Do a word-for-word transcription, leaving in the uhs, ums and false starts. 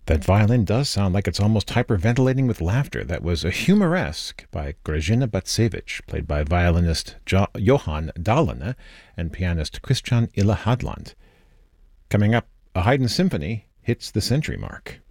That violin does sound like it's almost hyperventilating with laughter. That was a Humoresque by Grażyna Bacewicz, played by violinist jo- Johann Dahlene and pianist Christian Ille Hadland. Coming up, a Haydn symphony hits the century mark.